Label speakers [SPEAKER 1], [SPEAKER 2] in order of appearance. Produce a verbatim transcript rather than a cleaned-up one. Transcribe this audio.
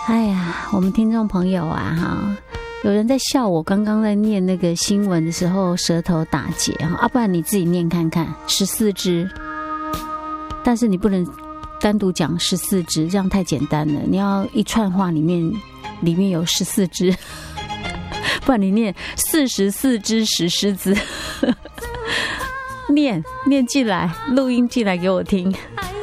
[SPEAKER 1] 哎呀，我们听众朋友啊，哈，有人在笑我刚刚在念那个新闻的时候舌头打结哈，啊，不然你自己念看看，十四只，但是你不能单独讲十四只，这样太简单了，你要一串话里面里面有十四只，不然你念四十四只石狮子，念念进来，录音进来给我听。